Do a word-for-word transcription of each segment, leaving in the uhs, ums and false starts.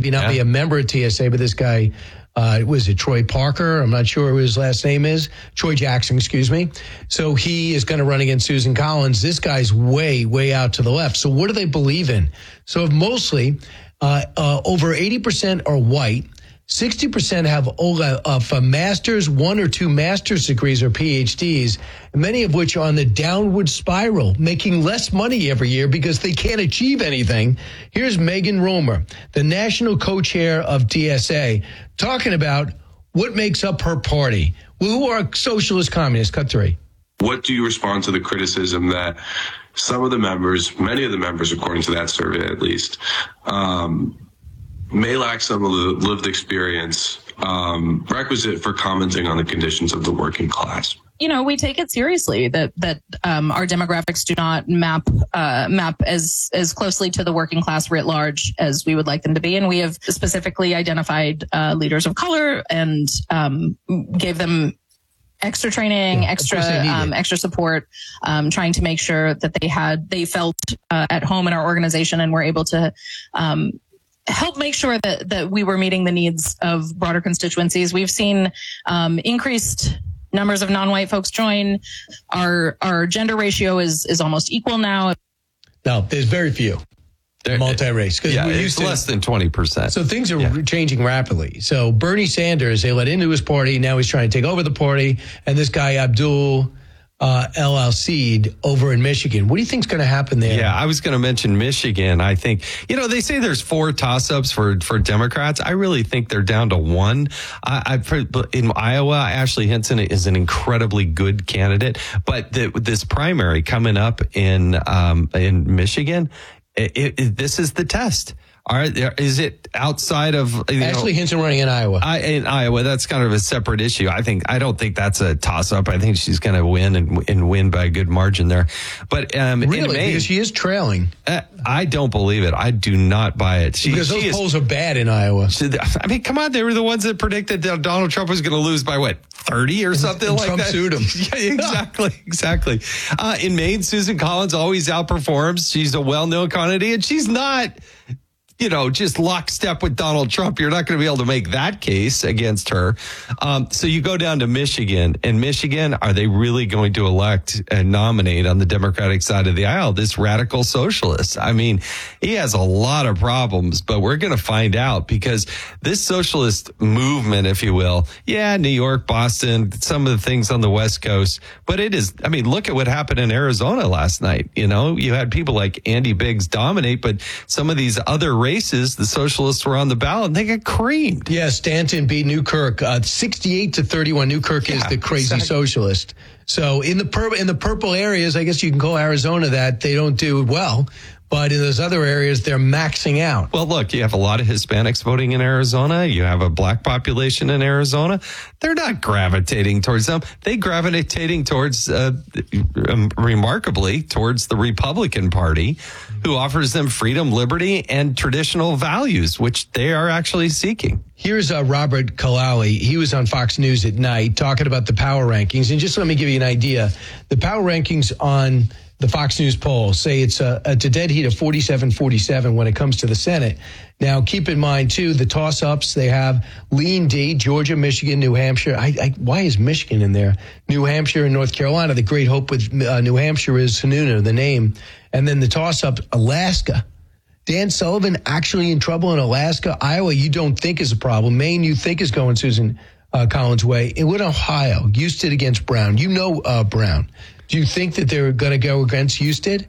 maybe not yeah. be a member of T S A, but this guy, uh, was it Troy Parker? I'm not sure what his last name is. Troy Jackson, excuse me. So he is going to run against Susan Collins. This guy's way, way out to the left. So what do they believe in? So mostly, uh, uh, over eighty percent are white. sixty percent have of a master's, one or two master's degrees or P H Ds, many of which are on the downward spiral, making less money every year because they can't achieve anything. Here's Megan Romer, the national co-chair of D S A, talking about what makes up her party. Well, who are socialist communists? Cut three. What do you respond to the criticism that some of the members, many of the members, according to that survey at least, um, may lack some of the lived experience um, requisite for commenting on the conditions of the working class? You know, we take it seriously that that um, our demographics do not map uh, map as as closely to the working class writ large as we would like them to be, and we have specifically identified uh, leaders of color and um, gave them extra training, yeah, extra um, extra support, um, trying to make sure that they had they felt uh, at home in our organization and were able to Um, help make sure that, that we were meeting the needs of broader constituencies. We've seen um, increased numbers of non-white folks join. Our our gender ratio is is almost equal now. No, there's very few They're, multi-race. Yeah, we it's used to, less than twenty percent. So things are yeah. changing rapidly. So Bernie Sanders, they let into his party. Now he's trying to take over the party. And this guy, Abdul Uh, El Al-Seed over in Michigan. What do you think is going to happen there? Yeah, I was going to mention Michigan. I think, you know, they say there's four toss-ups for, for Democrats. I really think they're down to one. I, I in Iowa, Ashley Hinson is an incredibly good candidate, but the, this primary coming up in um, in Michigan, it, it, this is the test. All right, is it outside of you Ashley know, Hinson running in Iowa? I, in Iowa, that's kind of a separate issue. I think I don't think that's a toss-up. I think she's going to win and, and win by a good margin there. But um, really, in Maine, because she is trailing. Uh, I don't believe it. I do not buy it. She, because those she is, polls are bad in Iowa. She, I mean, come on, they were the ones that predicted that Donald Trump was going to lose by what, thirty or something and like Trump that. Trump sued him. Yeah, exactly, exactly. Uh, in Maine, Susan Collins always outperforms. She's a well-known candidate, and she's not, you know, just lockstep with Donald Trump. You're not going to be able to make that case against her. Um, so you go down to Michigan. And Michigan, are they really going to elect and nominate on the Democratic side of the aisle this radical socialist? I mean, he has a lot of problems, but we're going to find out because this socialist movement, if you will, yeah, New York, Boston, some of the things on the West Coast, but it is, I mean, look at what happened in Arizona last night. You know, you had people like Andy Biggs dominate, but some of these other races, the socialists were on the ballot and they got creamed. Yeah, Stanton beat Newkirk, uh, sixty-eight to thirty-one. Newkirk yeah, is the crazy exactly. socialist. So in the pur- in the purple areas, I guess you can call Arizona that, they don't do well. But in those other areas, they're maxing out. Well, look, you have a lot of Hispanics voting in Arizona. You have a black population in Arizona. They're not gravitating towards them. They gravitating towards, uh, um, remarkably, towards the Republican Party, who offers them freedom, liberty, and traditional values, which they are actually seeking. Here's uh, Robert Kalali. He was on Fox News at night talking about the power rankings. And just let me give you an idea. The power rankings on the Fox News poll say it's a, it's a dead heat of forty-seven forty-seven when it comes to the Senate. Now, keep in mind, too, the toss-ups, they have Lean D, Georgia, Michigan, New Hampshire. I, I, why is Michigan in there? New Hampshire and North Carolina. The great hope with uh, New Hampshire is Sununu, the name. And then the toss-up, Alaska. Dan Sullivan actually in trouble in Alaska. Iowa, you don't think is a problem. Maine, you think is going Susan uh, Collins' way. And with Ohio, Husted against Brown. You know uh, Brown. Do you think that they're going to go against Husted?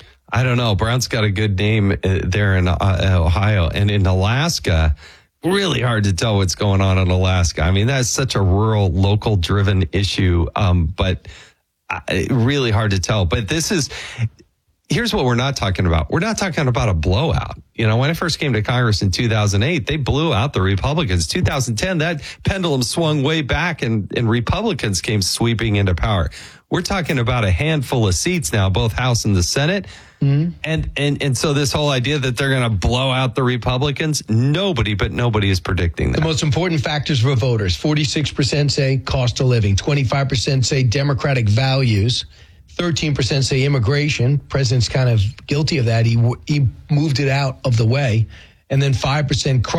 I don't know. Brown's got a good name uh, there in uh, Ohio. And in Alaska, really hard to tell what's going on in Alaska. I mean, that's such a rural, local-driven issue, um, but uh, really hard to tell. But this is... Here's what we're not talking about. We're not talking about a blowout. You know, when I first came to Congress in two thousand eight, they blew out the Republicans. two thousand ten, that pendulum swung way back and, and Republicans came sweeping into power. We're talking about a handful of seats now, both House and the Senate. Mm-hmm. And, and, and so this whole idea that they're going to blow out the Republicans, nobody but nobody is predicting that. The most important factors for voters, forty-six percent say cost of living, twenty-five percent say democratic values, thirteen percent say immigration. President's kind of guilty of that. He he moved it out of the way. And then five percent crime.